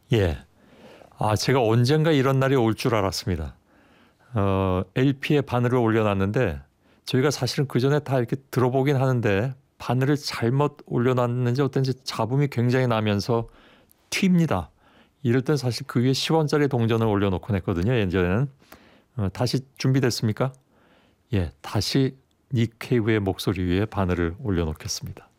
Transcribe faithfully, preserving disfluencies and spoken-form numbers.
예. 아, 제가 언젠가 이런 날이 올 줄 알았습니다. 어, 엘피에 바늘을 올려놨는데 저희가 사실은 그전에 다 이렇게 들어보긴 하는데 바늘을 잘못 올려놨는지 어떤지 잡음이 굉장히 나면서 튑니다. 이럴 땐 사실 그 위에 십 원짜리 동전을 올려놓곤 했거든요. 예전에는. 어, 다시 준비됐습니까? 예, 다시 닉 케이브의 목소리 위에 바늘을 올려놓겠습니다.